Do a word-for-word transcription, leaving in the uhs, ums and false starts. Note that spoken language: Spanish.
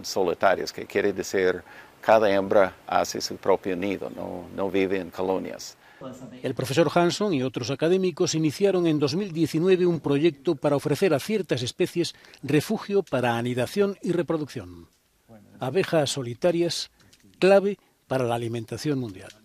son solitarias, que quiere decir cada hembra hace su propio nido, no, no vive en colonias. El profesor Hanson y otros académicos iniciaron en dos mil diecinueve un proyecto para ofrecer a ciertas especies refugio para anidación y reproducción. Abejas solitarias, clave para la alimentación mundial.